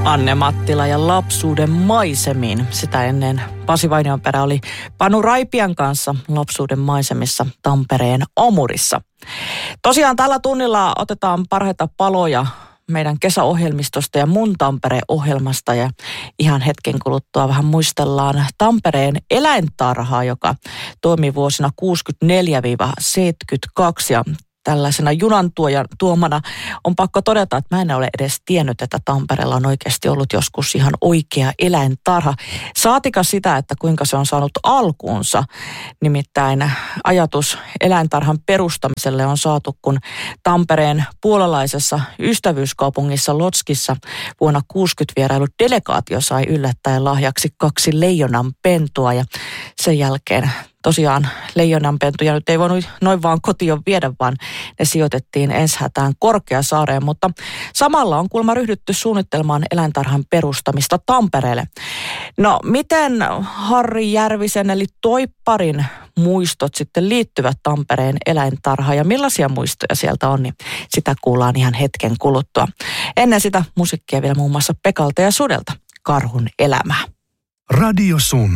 Anne Mattila ja Lapsuuden maisemiin. Sitä ennen Pasi Vainionperä oli Panu Raipian kanssa Lapsuuden maisemissa Tampereen Amurissa. Tosiaan tällä tunnilla otetaan parhaita paloja meidän kesäohjelmistosta ja Mun Tampere-ohjelmasta ja ihan hetken kuluttua vähän muistellaan Tampereen eläintarhaa, joka toimi vuosina 1964-1972 ja tällaisena junan tuomana on pakko todeta, että mä en ole edes tiennyt, että Tampereella on oikeasti ollut joskus ihan oikea eläintarha. Saatika sitä, että kuinka se on saanut alkuunsa. Nimittäin ajatus eläintarhan perustamiselle on saatu, kun Tampereen puolalaisessa ystävyyskaupungissa Lotskissa vuonna 60 vierailut delegaatio sai yllättäen lahjaksi 2 leijonanpentua ja sen jälkeen tosiaan leijonanpentuja nyt ei voinut noin vaan kotiin viedä, vaan ne sijoitettiin enshätään Korkeasaareen, mutta samalla on kuulemma ryhdytty suunnittelemaan eläintarhan perustamista Tampereelle. No miten Harri Järvisen eli Toipparin muistot sitten liittyvät Tampereen eläintarhaan ja millaisia muistoja sieltä on, niin sitä kuullaan ihan hetken kuluttua. Ennen sitä musiikkia vielä muun muassa Pekalta ja Sudelta, Karhun elämää. Radio Sun.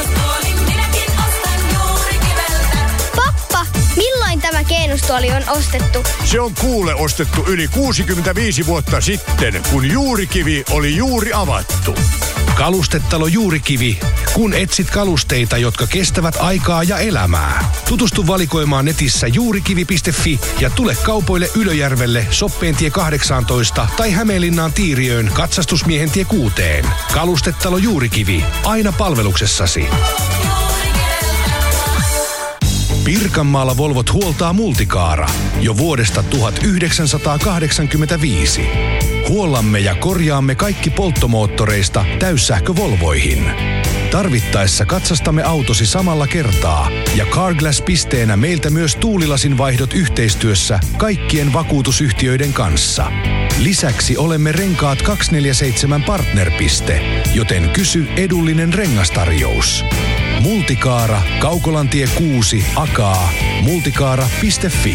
Milloin tämä keinustuoli on ostettu? Se on kuule ostettu yli 65 vuotta sitten, kun Juurikivi oli juuri avattu. Kalustetalo Juurikivi. Kun etsit kalusteita, jotka kestävät aikaa ja elämää. Tutustu valikoimaan netissä juurikivi.fi ja tule kaupoille Ylöjärvelle, Soppeentie 18 tai Hämeenlinnaan Tiiriöön Katsastusmiehen tie 6. Kalustetalo Juurikivi. Aina palveluksessasi. Pirkanmaalla Volvot huoltaa Multicaara jo vuodesta 1985. Huollamme ja korjaamme kaikki polttomoottoreista täyssähkövolvoihin. Tarvittaessa katsastamme autosi samalla kertaa ja Carglass-pisteenä meiltä myös tuulilasin vaihdot yhteistyössä kaikkien vakuutusyhtiöiden kanssa. Lisäksi olemme Renkaat 247 partnerpiste, joten kysy edullinen rengastarjous. Multicaara, Kaukolantie 6, Akaa, multicaara.fi.